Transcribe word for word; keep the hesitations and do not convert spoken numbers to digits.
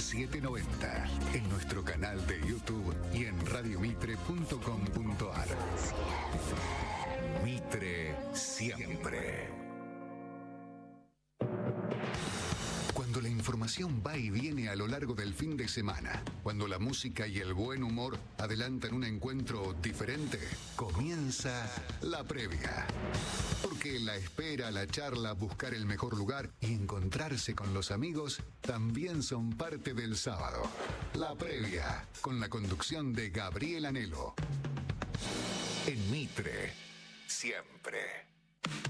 setecientos noventa. En nuestro canal de YouTube y en radiomitre punto com punto ar. Mitre siempre. Cuando la información va y viene a lo largo del fin de semana, cuando la música y el buen humor adelantan un encuentro diferente, comienza la previa. Porque la espera, la charla, buscar el mejor lugar y encontrarse con los amigos también son parte del sábado. La previa, con la conducción de Gabriel Anelo. En Mitre, siempre.